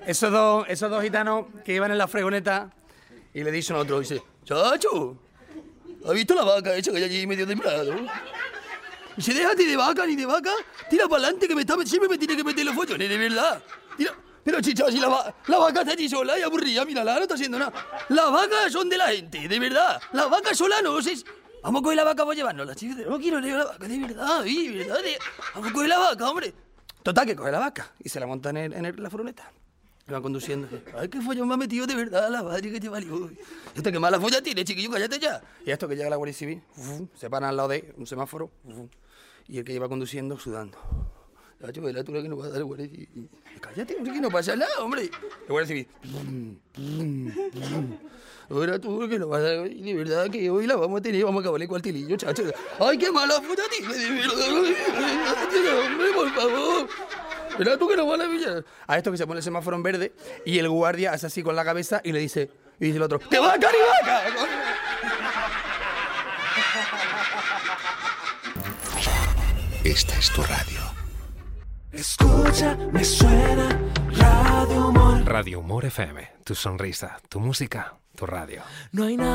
esos dos gitanos que iban en la fregoneta y le dice a otro, dice, chacho, ¿has visto la vaca esa que hay allí medio temprano? Dice, déjate de vaca ni de vaca, tira para adelante que siempre me tiene que meter los follones, de verdad. Tira. Pero chicha, si la vaca está allí sola y aburrida, mírala, no está haciendo nada. Las vacas son de la gente, de verdad. Las vacas solas no sé. Vamos a coger la vaca para llevárnosla, chicos. No quiero leer la vaca, de verdad, Vamos a coger la vaca, hombre. Total, que coge la vaca y se la monta en la furgoneta. Y van conduciendo. Ay, qué follón me ha metido de verdad, la madre que te valió. Esto que mala folla tiene, chiquillo, cállate ya. Y esto que llega la Guardia Civil, se paran al lado de un semáforo, y el que iba conduciendo sudando. Chacho, ve la altura que nos va a dar el Guardia Civil. Cállate, hombre, que no pasa nada, hombre. El Guardia Civil. Ahora tú que nos va a dar, de verdad que hoy la vamos a tener, vamos a acabarle con el tilillo, chacho. Ay, qué mala folla tiene, de verdad. Hombre, por favor. Verás tú que nos van a pillar. A esto que se pone el semáforo en verde y el guardia hace así con la cabeza y dice el otro, ¡te vaca ni vaca! Esta es tu radio. Escucha, me suena Radio Humor. Radio Humor FM, tu sonrisa, tu música, tu radio. No hay nada.